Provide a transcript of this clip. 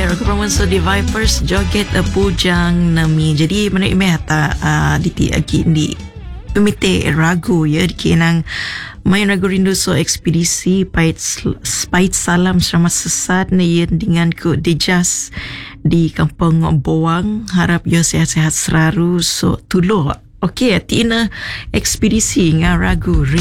Ragu Pramun so di Vipers joget pujang nami. Jadi mana imeh hata diti agi di umite ragu ya di kenang main ragu rindu so ekspedisi pait salam selamat sesat na yen dengan ku dejas di kampung Boang. Harap yo sehat-sehat selalu so tulo. Okey, tina ekspedisi ngah ragu